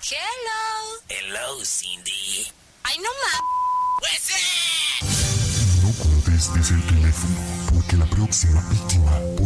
Hello. Hello, Cindy. Ay, no ma... What's it? No contestes el teléfono, porque la próxima víctima